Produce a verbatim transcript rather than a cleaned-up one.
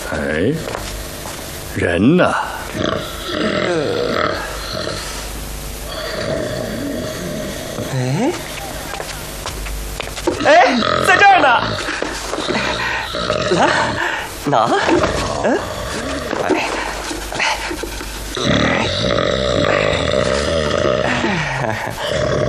哎，人呢？ 哎，哎，在这儿呢。来，拿。嗯，哎，哎，哎。